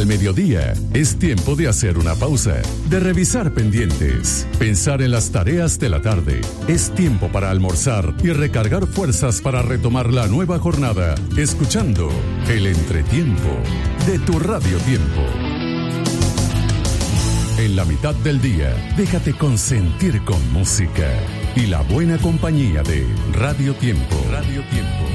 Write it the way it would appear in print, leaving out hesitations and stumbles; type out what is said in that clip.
Al mediodía es tiempo de hacer una pausa, de revisar pendientes, pensar en las tareas de la tarde. Es tiempo para almorzar y recargar fuerzas para retomar la nueva jornada, escuchando El Entretiempo de tu Radio Tiempo. En la mitad del día, déjate consentir con música y la buena compañía de Radio Tiempo. Radio Tiempo.